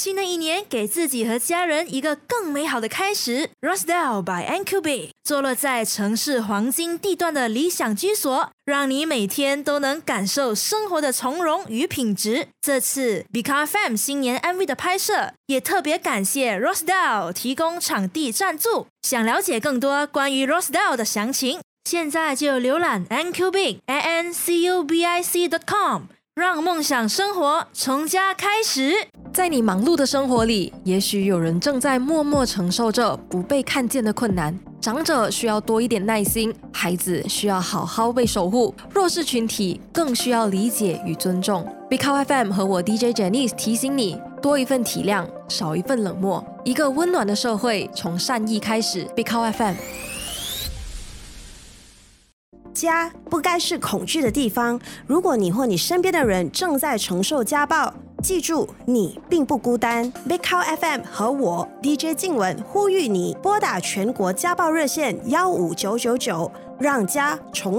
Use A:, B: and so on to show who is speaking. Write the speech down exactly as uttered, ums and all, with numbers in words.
A: 新的一年给自己和家人一个更美好的开始。 Rosedale by N Q B 坐落在城市黄金地段的理想居所，让你每天都能感受生活的从容与品质。这次 Big Car F M 新年 M V 的拍摄，也特别感谢 Rosedale 提供场地赞助。想了解更多关于 Rosedale 的详情，现在就浏览 N Q B A N C U B I C dot com， 让梦想生活从家开始。
B: 在你忙碌的生活里，也许有人正在默默承受着不被看见的困难。长者需要多一点耐心，孩子需要好好被守护，弱势群体更需要理解与尊重。Big Car F M 和我 D J Janice 提醒你，多一份体谅，少一份冷漠。一个温暖的社会从善意开始。Big Car F M。
C: 家不该是恐惧的地方。如果你或你身边的人正在承受家暴，记住，你并不孤单。Big Car F M 和我 D J 静雯呼吁你拨打全国家暴热线一五九九九，让家重